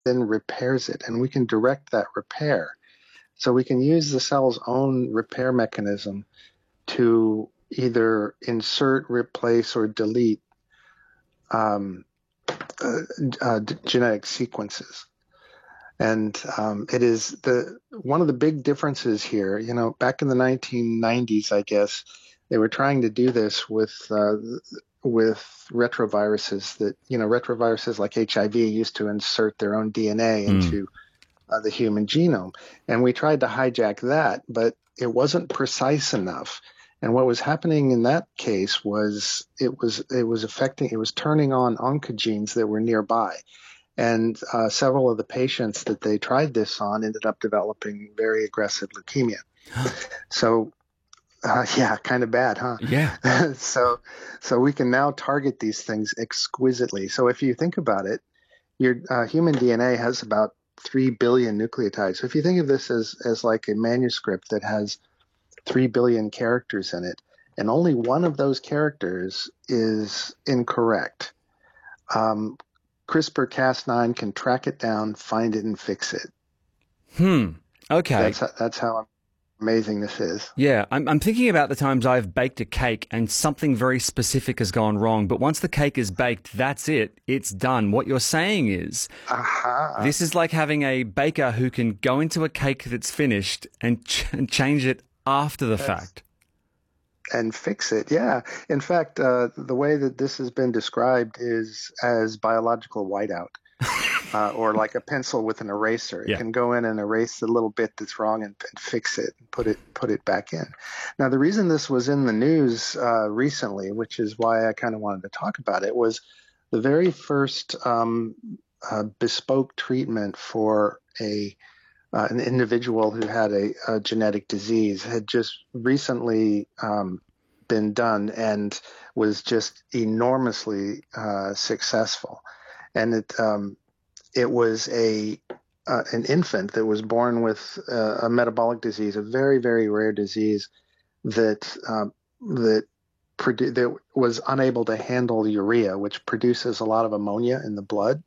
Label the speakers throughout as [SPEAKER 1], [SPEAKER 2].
[SPEAKER 1] then repairs it, and we can direct that repair. So we can use the cell's own repair mechanism to either insert, replace, or delete um, genetic sequences. And it is one of the big differences here. Back in the 1990s, I guess, they were trying to do this with retroviruses. Retroviruses like HIV used to insert their own DNA into the human genome, and we tried to hijack that, but it wasn't precise enough. And what was happening in that case was it was turning on oncogenes that were nearby. And several of the patients that they tried this on ended up developing very aggressive leukemia. So, yeah, kind of bad, huh?
[SPEAKER 2] Yeah.
[SPEAKER 1] So we can now target these things exquisitely. So if you think about it, your human DNA has about 3 billion nucleotides. So if you think of this as like a manuscript that has 3 billion characters in it, and only one of those characters is incorrect, CRISPR-Cas9 can track it down, find it, and fix it.
[SPEAKER 2] Okay.
[SPEAKER 1] That's how amazing this is.
[SPEAKER 2] Yeah, I'm thinking about the times I've baked a cake and something very specific has gone wrong. But once the cake is baked, that's it. It's done. What you're saying is this is like having a baker who can go into a cake that's finished and change it after the fact.
[SPEAKER 1] And fix it, yeah. In fact, the way that this has been described is as biological whiteout. Or like a pencil with an eraser. It can go in and erase the little bit that's wrong and fix it and put it back in. Now, the reason this was in the news recently, which is why I kind of wanted to talk about it, was the very first bespoke treatment for an individual who had a genetic disease had just recently been done and was just enormously successful. And it was an infant that was born with a metabolic disease, a very, very rare disease that was unable to handle urea, which produces a lot of ammonia in the blood.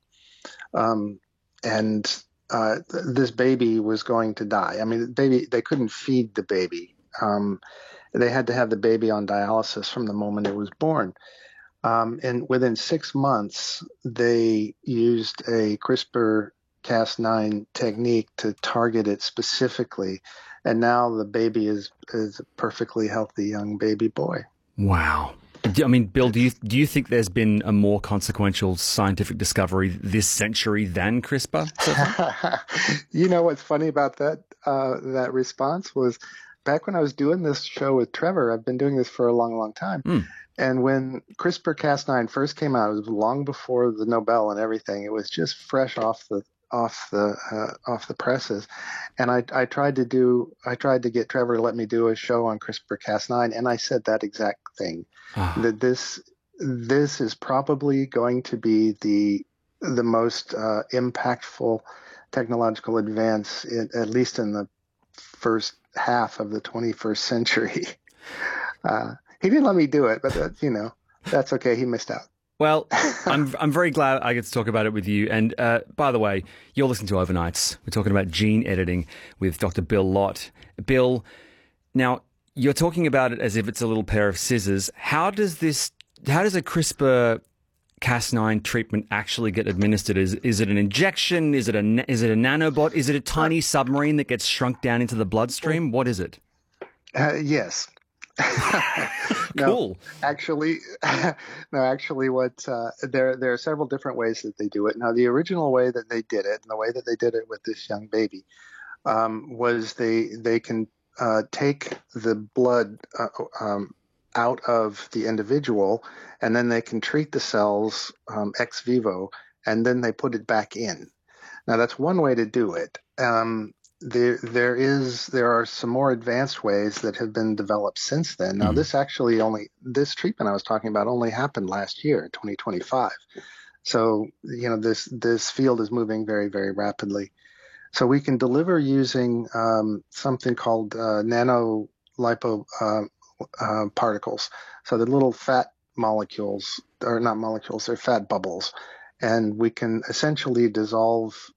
[SPEAKER 1] This baby was going to die. I mean, they couldn't feed the baby. They had to have the baby on dialysis from the moment it was born. And within 6 months, they used a CRISPR-Cas9 technique to target it specifically. And now the baby is a perfectly healthy young baby boy.
[SPEAKER 2] Wow. I mean, Bill, do you think there's been a more consequential scientific discovery this century than CRISPR?
[SPEAKER 1] You know what's funny about that response was back when I was doing this show with Trevor, I've been doing this for a long, long time. And when CRISPR-Cas9 first came out, it was long before the Nobel and everything. It was just fresh off the presses. And I tried to get Trevor to let me do a show on CRISPR-Cas9, and I said that exact thing. That this is probably going to be the most impactful technological advance, at least in the first half of the 21st century. He didn't let me do it, but that's okay. He missed out.
[SPEAKER 2] Well, I'm very glad I get to talk about it with you. And by the way, you're listening to Overnights. We're talking about gene editing with Dr. Bill Lott. Bill, now you're talking about it as if it's a little pair of scissors. How does a CRISPR-Cas9 treatment actually get administered? Is it an injection? Is it a nanobot? Is it a tiny submarine that gets shrunk down into the bloodstream? What is it?
[SPEAKER 1] Yes.
[SPEAKER 2] Cool.
[SPEAKER 1] Actually, what there are several different ways that they do it. Now, the original way that they did it, and the way that they did it with this young baby, was they can take the blood out of the individual, and then they can treat the cells ex vivo, and then they put it back in. Now, that's one way to do it. There are some more advanced ways that have been developed since then. Now, this treatment I was talking about only happened last year, 2025. So, this field is moving very, very rapidly. So we can deliver using something called nanolipo particles. So the little fat molecules, or not molecules, they're fat bubbles. And we can essentially dissolve